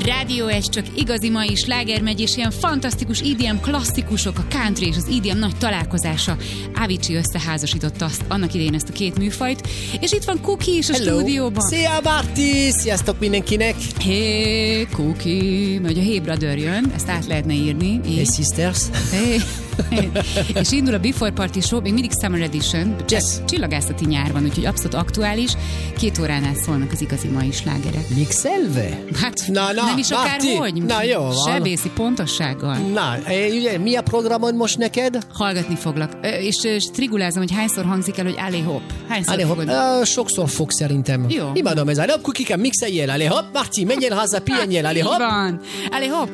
Rádió 1 csak igazi mai sláger megy, és ilyen fantasztikus EDM klasszikusok, a country és az EDM nagy találkozása. Avicii összeházasította annak idején ezt a két műfajt, és itt van Cookie is a stúdióban. Szia, Márti! Sziasztok mindenkinek! Hey, Cookie! Vagy a Hey Brother jön, ezt át lehetne írni. Hey, Sisters! Hey. És indul a Before Party Show, még mindig Summer Edition, yes. Csillagászati nyár van, úgyhogy abszolút aktuális. 2 óránál szólnak az igazi mai slágerek. Mixelve? Hát nem is akárhogy. Na jó van. Sebészi pontossággal. Na, ugye, mi a programod most neked? Hallgatni foglak. És strigulázom, hogy hányszor hangzik el, hogy allez hop. Hányszor fogod? Sokszor fog szerintem. Jó. Imádom ez. Allez hop, Kukikám, mixeljél. Allez hop, Márti, menjél haza, pihenjél. Allez hop. Van. Allez hop.